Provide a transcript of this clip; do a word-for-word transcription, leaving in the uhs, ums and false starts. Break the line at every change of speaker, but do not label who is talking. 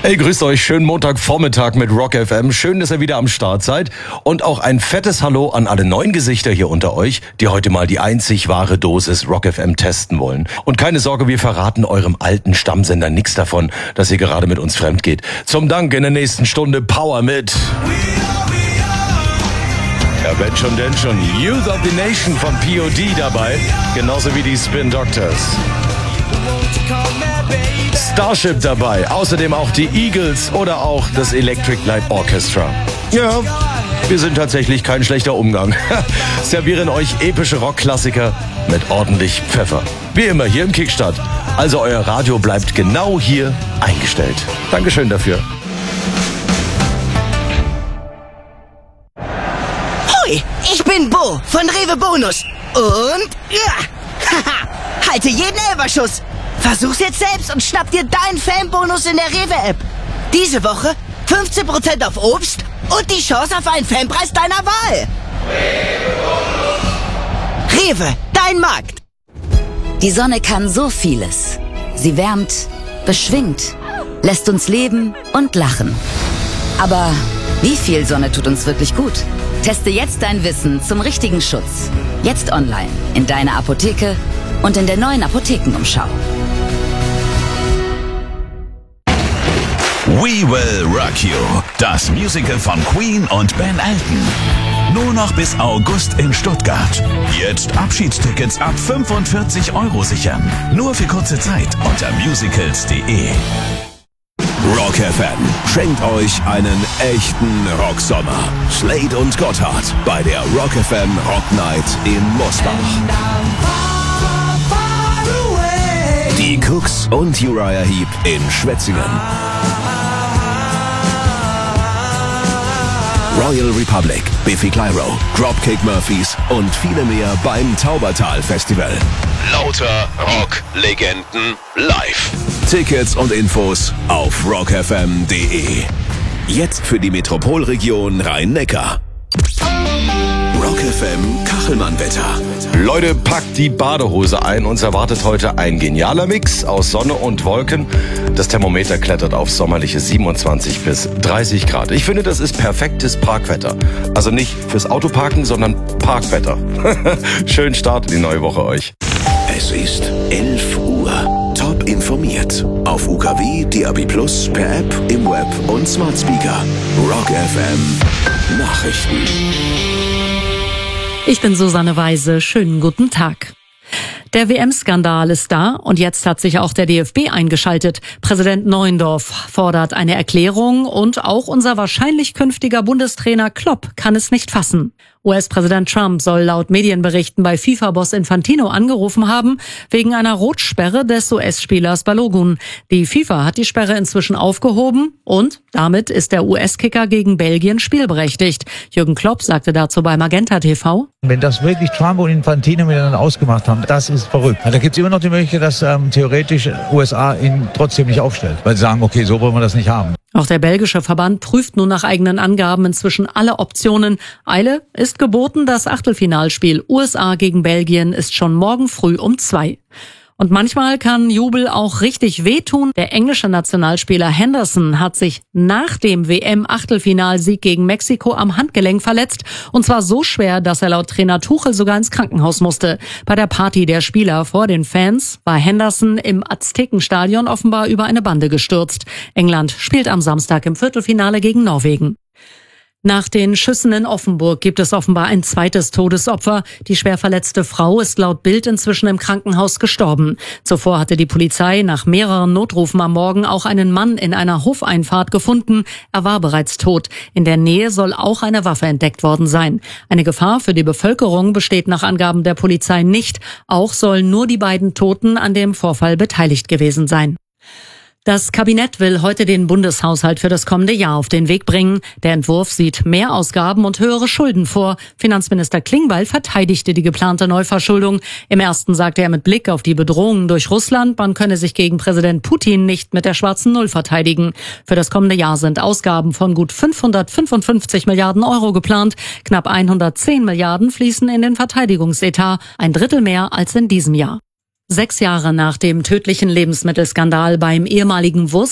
Hey, grüßt euch. Schönen Montagvormittag mit Rock F M. Schön, dass ihr wieder am Start seid. Und auch ein fettes Hallo an alle neuen Gesichter hier unter euch, die heute mal die einzig wahre Dosis Rock F M testen wollen. Und keine Sorge, wir verraten eurem alten Stammsender nichts davon, dass ihr gerade mit uns fremd geht. Zum Dank in der nächsten Stunde Power mit... Ja, wenn schon, denn schon. Youth of the Nation von P O D dabei. Genauso wie die Spin Doctors. Starship dabei, außerdem auch die Eagles oder auch das Electric Light Orchestra. Ja, wir sind tatsächlich kein schlechter Umgang. Servieren euch epische Rockklassiker mit ordentlich Pfeffer. Wie immer hier im Kickstart. Also euer Radio bleibt genau hier eingestellt. Dankeschön dafür.
Hoi, ich bin Bo von Rewe Bonus. Und ja, haha, halte jeden Elberschuss. Versuch's jetzt selbst und schnapp dir deinen Fanbonus in der Rewe-App. Diese Woche fünfzehn Prozent auf Obst und die Chance auf einen Fanpreis deiner Wahl. Rewe, dein Markt.
Die Sonne kann so vieles. Sie wärmt, beschwingt, lässt uns leben und lachen. Aber wie viel Sonne tut uns wirklich gut? Teste jetzt dein Wissen zum richtigen Schutz. Jetzt online, in deiner Apotheke und in der neuen Apothekenumschau.
We Will Rock You, das Musical von Queen und Ben Elton. Nur noch bis August in Stuttgart. Jetzt Abschiedstickets ab fünfundvierzig Euro sichern. Nur für kurze Zeit unter musicals punkt de. Rock F M schenkt euch einen echten Rocksommer. Slade und Gotthard bei der Rock F M Rock Night in Mosbach. Die Cooks und Uriah Heep in Schwetzingen. Royal Republic, Biffy Clyro, Dropkick Murphys und viele mehr beim Taubertal Festival. Lauter Rock-Legenden live. Tickets und Infos auf rock f m punkt de. Jetzt für die Metropolregion Rhein-Neckar. Rock F M Kachelmann-Wetter.
Leute, packt die Badehose ein. Uns erwartet heute ein genialer Mix aus Sonne und Wolken. Das Thermometer klettert auf sommerliche siebenundzwanzig bis dreißig Grad. Ich finde, das ist perfektes Parkwetter. Also nicht fürs Autoparken, sondern Parkwetter. Schönen Start in die neue Woche euch.
Es ist elf Uhr. Top informiert. Auf U K W, D A B plus, per App, im Web und Smart Speaker. Rock F M Nachrichten.
Ich bin Susanne Weise. Schönen guten Tag. Der W M-Skandal ist da und jetzt hat sich auch der D F B eingeschaltet. Präsident Neuendorf fordert eine Erklärung und auch unser wahrscheinlich künftiger Bundestrainer Klopp kann es nicht fassen. U S-Präsident Trump soll laut Medienberichten bei FIFA-Boss Infantino angerufen haben, wegen einer Rotsperre des U S-Spielers Balogun. Die FIFA hat die Sperre inzwischen aufgehoben und damit ist der U S-Kicker gegen Belgien spielberechtigt. Jürgen Klopp sagte dazu bei Magenta T V:
Wenn das wirklich Trump und Infantino miteinander ausgemacht haben, das ist verrückt. Da gibt es immer noch die Möglichkeit, dass ähm, theoretisch U S A ihn trotzdem nicht aufstellt, weil sie sagen, okay, so wollen wir das nicht haben.
Auch der belgische Verband prüft nun nach eigenen Angaben inzwischen alle Optionen. Eile ist geboten, das Achtelfinalspiel U S A gegen Belgien ist schon morgen früh um zwei. Und manchmal kann Jubel auch richtig wehtun. Der englische Nationalspieler Henderson hat sich nach dem W M-Achtelfinalsieg gegen Mexiko am Handgelenk verletzt. Und zwar so schwer, dass er laut Trainer Tuchel sogar ins Krankenhaus musste. Bei der Party der Spieler vor den Fans war Henderson im Aztekenstadion offenbar über eine Bande gestürzt. England spielt am Samstag im Viertelfinale gegen Norwegen. Nach den Schüssen in Offenburg gibt es offenbar ein zweites Todesopfer. Die schwer verletzte Frau ist laut Bild inzwischen im Krankenhaus gestorben. Zuvor hatte die Polizei nach mehreren Notrufen am Morgen auch einen Mann in einer Hofeinfahrt gefunden. Er war bereits tot. In der Nähe soll auch eine Waffe entdeckt worden sein. Eine Gefahr für die Bevölkerung besteht nach Angaben der Polizei nicht. Auch sollen nur die beiden Toten an dem Vorfall beteiligt gewesen sein. Das Kabinett will heute den Bundeshaushalt für das kommende Jahr auf den Weg bringen. Der Entwurf sieht Mehrausgaben und höhere Schulden vor. Finanzminister Klingbeil verteidigte die geplante Neuverschuldung. Im ersten sagte er mit Blick auf die Bedrohungen durch Russland, man könne sich gegen Präsident Putin nicht mit der schwarzen Null verteidigen. Für das kommende Jahr sind Ausgaben von gut fünfhundertfünfundfünfzig Milliarden Euro geplant. Knapp hundertzehn Milliarden fließen in den Verteidigungsetat, ein Drittel mehr als in diesem Jahr. Sechs Jahre nach dem tödlichen Lebensmittelskandal beim ehemaligen Wurst